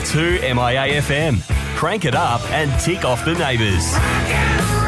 to MIA FM. Crank it up and tick off the neighbours.